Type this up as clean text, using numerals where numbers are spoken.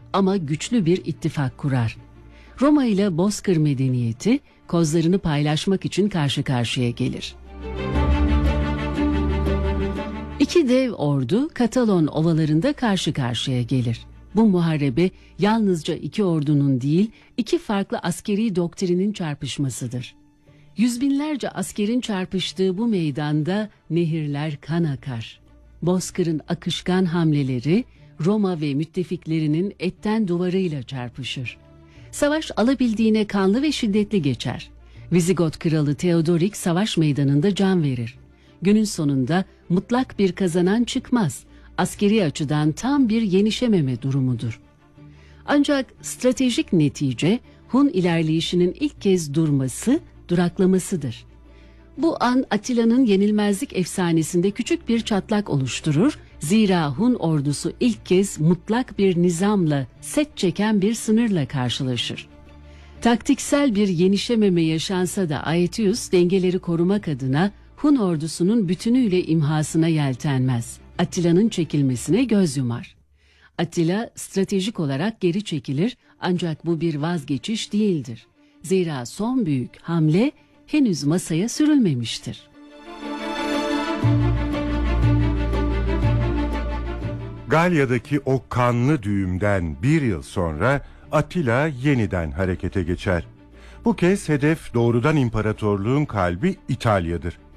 ama güçlü bir ittifak kurar. Roma ile Bozkır medeniyeti kozlarını paylaşmak için karşı karşıya gelir. İki dev ordu Katalon ovalarında karşı karşıya gelir. Bu muharebe yalnızca iki ordunun değil, iki farklı askeri doktrinin çarpışmasıdır. Yüz binlerce askerin çarpıştığı bu meydanda nehirler kan akar. Bozkır'ın akışkan hamleleri Roma ve müttefiklerinin etten duvarıyla çarpışır. Savaş alabildiğine kanlı ve şiddetli geçer. Vizigot kralı Theodorik savaş meydanında can verir. Günün sonunda mutlak bir kazanan çıkmaz. Askeri açıdan tam bir yenişememe durumudur. Ancak stratejik netice Hun ilerleyişinin ilk kez duraklamasıdır. Bu an Attila'nın yenilmezlik efsanesinde küçük bir çatlak oluşturur. Zira Hun ordusu ilk kez mutlak bir nizamla, set çeken bir sınırla karşılaşır. Taktiksel bir yenişememe yaşansa da Aetius dengeleri korumak adına Hun ordusunun bütünüyle imhasına yeltenmez. Attila'nın çekilmesine göz yumar. Attila stratejik olarak geri çekilir ancak bu bir vazgeçiş değildir. Zira son büyük hamle henüz masaya sürülmemiştir. Galya'daki o kanlı düğümden bir yıl sonra Attila yeniden harekete geçer. Bu kez hedef doğrudan imparatorluğun kalbi İtalya'dır.